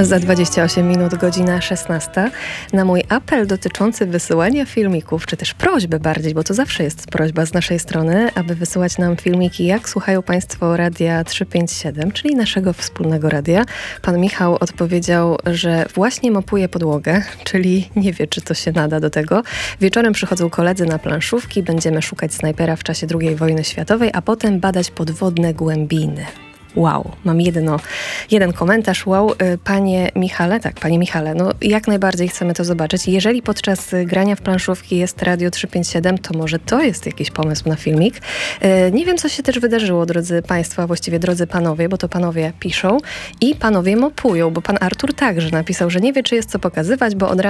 Za 28 minut, godzina 16. Na mój apel dotyczący wysyłania filmików, czy też prośbę bardziej, bo to zawsze jest prośba z naszej strony, aby wysyłać nam filmiki, jak słuchają Państwo Radia 357, czyli naszego wspólnego radia. Pan Michał odpowiedział, że właśnie mopuje podłogę, czyli nie wie, czy to się nada do tego. Wieczorem przychodzą koledzy na planszówki, będziemy szukać snajpera w czasie II wojny światowej, a potem badać podwodne głębiny. Wow, mam jeden komentarz. Wow, panie Michale, no jak najbardziej chcemy to zobaczyć. Jeżeli podczas grania w planszówki jest Radio 357, to może to jest jakiś pomysł na filmik. Nie wiem, co się też wydarzyło, drodzy państwo, a właściwie drodzy panowie, bo to panowie piszą i panowie mopują, bo pan Artur także napisał, że nie wie, czy jest co pokazywać, bo od razu